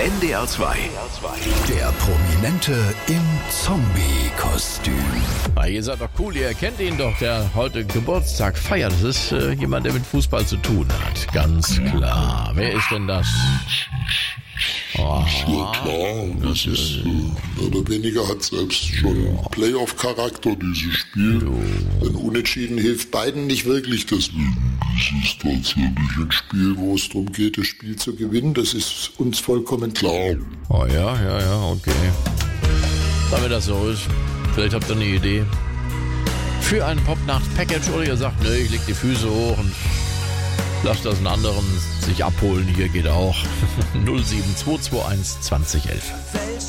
NDR 2. Der Prominente im Zombie-Kostüm. Ihr seid doch cool, ihr kennt ihn doch, der heute Geburtstag feiert. Das ist jemand, der mit Fußball zu tun hat. Ganz klar. Wer ist denn das? Ja klar, das ist mehr oder weniger hat selbst schon Playoff-Charakter, dieses Spiel. Denn Unentschieden hilft beiden nicht wirklich, deswegen das ist tatsächlich ein Spiel, wo es darum geht, das Spiel zu gewinnen. Das ist uns vollkommen klar. Oh ja, okay. Damit das so ist, vielleicht habt ihr eine Idee für ein Popnacht-Package oder ihr sagt, ich leg die Füße hoch und lasst das einen anderen sich abholen. Hier geht auch 07221 2011.